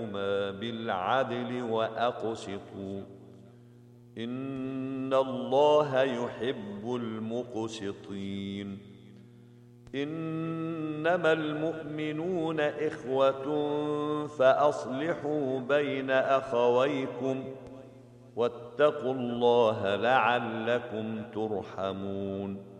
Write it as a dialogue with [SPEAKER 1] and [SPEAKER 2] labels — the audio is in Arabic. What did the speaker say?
[SPEAKER 1] بالعدل وأقسطوا إن الله يحب المقسطين إنما المؤمنون إخوة فأصلحوا بين أخويكم واتقوا الله لعلكم ترحمون